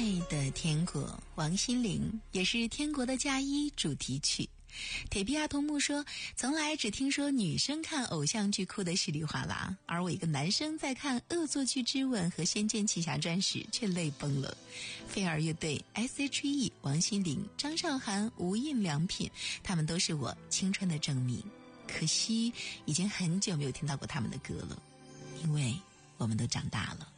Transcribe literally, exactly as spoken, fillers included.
爱的天国，王心凌，也是《天国的嫁衣》主题曲。铁皮阿童木说，从来只听说女生看偶像剧哭得稀里哗啦，而我一个男生在看《恶作剧之吻》和《仙剑奇侠传》时却泪崩了。飞儿乐队、S H E、王心凌、张韶涵、无印良品，他们都是我青春的证明。可惜已经很久没有听到过他们的歌了，因为我们都长大了。